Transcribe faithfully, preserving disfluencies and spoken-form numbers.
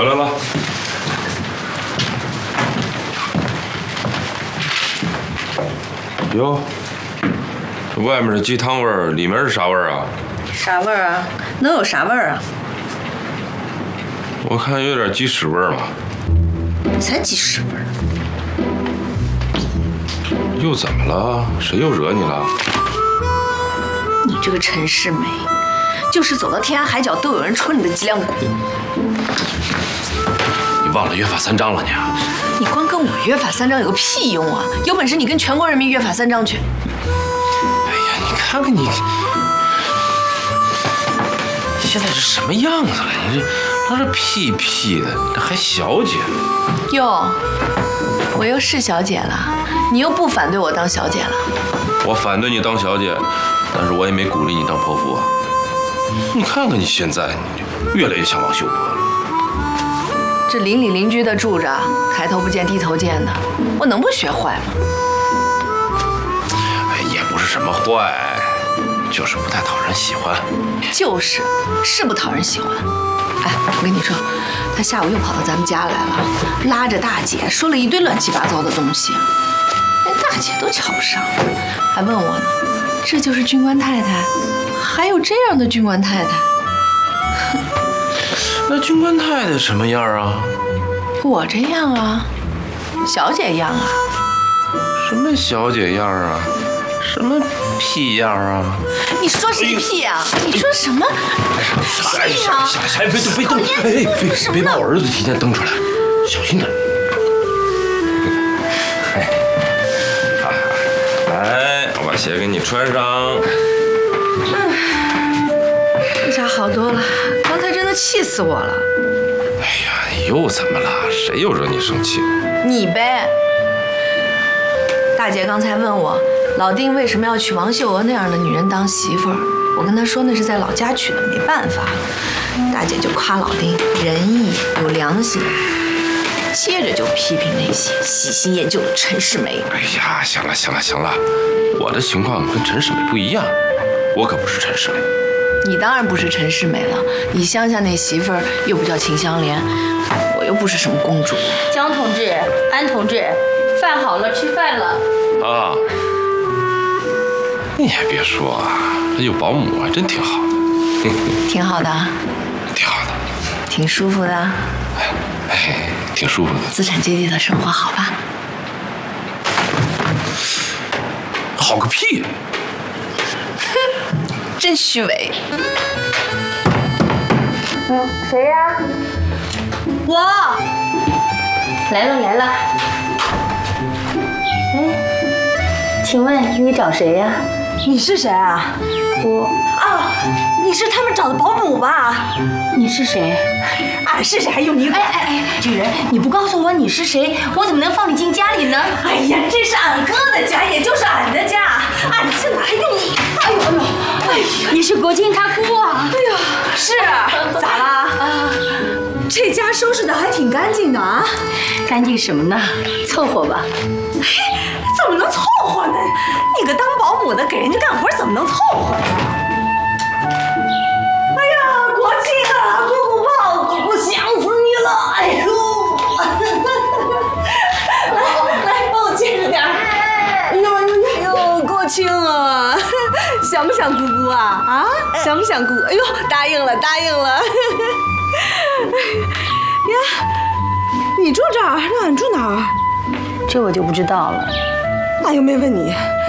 回来了。哟，这外面的鸡汤味儿，里面是啥味儿啊？ 啥味儿啊？能有啥味儿啊？ 我看有点鸡屎味儿嘛。 才鸡屎味儿。 又怎么了？谁又惹你了？ 你这个陈世美，就是走到天涯海角都有人戳你的脊梁骨。 你忘了约法三章了你啊？ 你光跟我约法三章有个屁用啊！有本事你跟全国人民约法三章去。 哎呀，你看看你，你现在是什么样子了？你这老是屁屁的，这还小姐呢？ 哟，我又是小姐了，你又不反对我当小姐了？ 我反对你当小姐，但是我也没鼓励你当泼妇啊。你看看你现在，你就越来越像王秀波了。 这邻里邻居的住着，抬头不见低头见的，我能不学坏吗？ 哎，也不是什么坏，就是不太讨人喜欢。 就是，是不讨人喜欢。哎，我跟你说，他下午又跑到咱们家来了，拉着大姐说了一堆乱七八糟的东西，连大姐都瞧不上，还问我呢，这就是军官太太？还有这样的军官太太？ 那军官太太什么样啊？ 我这样啊，小姐样啊。 什么小姐样啊？什么屁样啊？ 你说谁屁啊？你说什么屁啊？ 哎，别动，别动！哎，别别把我儿子提前蹬出来，小心点。哎，来，我把鞋给你穿上。 这下好多了，刚才真的气死我了。 哎呀，又怎么了？谁又惹你生气了？ 你呗。大姐刚才问我，老丁为什么要娶王秀娥那样的女人当媳妇儿？我跟她说那是在老家娶的，没办法。大姐就夸老丁仁义有良心，接着就批评那些喜新厌旧的陈世美。 哎呀，行了行了行了，我的情况跟陈世美不一样，我可不是陈世美。 你当然不是陈世美了，你乡下那媳妇儿又不叫秦香莲，我又不是什么公主。 江同志、安同志，饭好了，吃饭了。 啊，你还别说啊，有保姆还真挺好的。 挺好的， 挺好的， 挺舒服的。 哎，挺舒服的。 资产阶级的生活好吧？ 好个屁！ 真虚伪。 嗯，谁呀？ 我来了来了。哎，请问你找谁呀？ 你是谁啊？ 我啊，你是他们找的保姆吧？ 你是谁？ 俺是谁还用你管？ 哎哎哎，女人，你不告诉我你是谁，我怎么能放你进家里呢？ 哎呀，这是俺哥的家，也就是俺的家，俺进来还用你？哎呦哎呦，哎呀， 你是国庆他姑啊？ 哎呀，是，咋啦？啊，这家收拾的还挺干净的啊。 干净什么呢？凑合吧。 嘿，怎么能凑合呢？你个当保姆的给人家干活，怎么能凑合呢？哎呀，国庆啊，姑姑抱，姑姑想死你了！哎呦，来来，帮我接着点。哎呦哎呦哎呦，国庆啊，想不想姑姑啊？啊，想不想姑？哎呦，答应了，答应了。呀，你住这儿，那俺住哪儿？ 这我就不知道了。 俺又没问你，